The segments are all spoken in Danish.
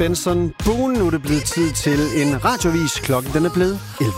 Benson Boone. Nu er det blevet tid til en radiovis. Klokken den er blevet 11.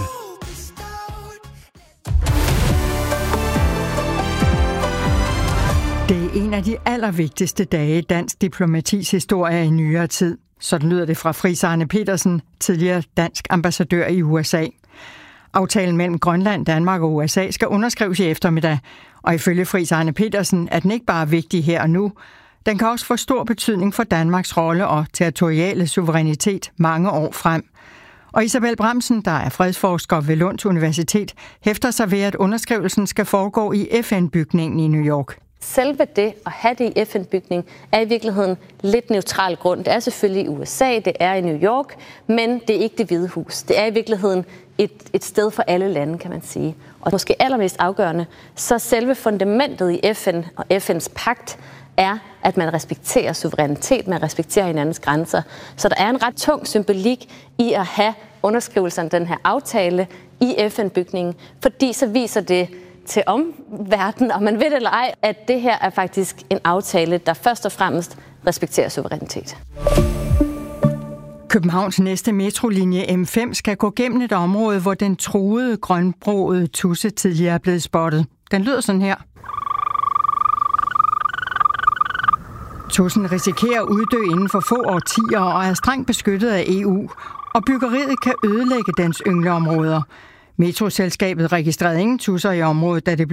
Det er en af de allervigtigste dage i dansk diplomatis historie i nyere tid. Sådan lyder det fra Friis Arne Petersen, tidligere dansk ambassadør i USA. Aftalen mellem Grønland, Danmark og USA skal underskrives i eftermiddag, og ifølge Friis Arne Petersen er den ikke bare vigtig her og nu, den kan også få stor betydning for Danmarks rolle og territoriale suverænitet mange år frem. Og Isabel Bramsen, der er fredsforsker ved Lunds Universitet, hæfter sig ved, at underskrivelsen skal foregå i FN-bygningen i New York. Selve det at have det i FN-bygning er i virkeligheden lidt neutral grund. Det er selvfølgelig i USA, det er i New York, men det er ikke Det Hvide Hus. Det er i virkeligheden et sted for alle lande, kan man sige. Og måske allermest afgørende, så selve fundamentet i FN og FN's pagt er, at man respekterer suverænitet, man respekterer hinandens grænser. Så der er en ret tung symbolik i at have underskrivelsen af den her aftale i FN-bygningen, fordi så viser det til omverdenen, om man ved det eller ej, at det her er faktisk en aftale, der først og fremmest respekterer suverænitet. Københavns næste metrolinje M5 skal gå gennem et område, hvor den truede grønbrogede tudse tidligere er blevet spottet. Den lyder sådan her. Tudsen risikerer at uddø inden for få årtier og er strengt beskyttet af EU, og byggeriet kan ødelægge dens yngleområder. Metroselskabet registrerede ingen tudser i området, da det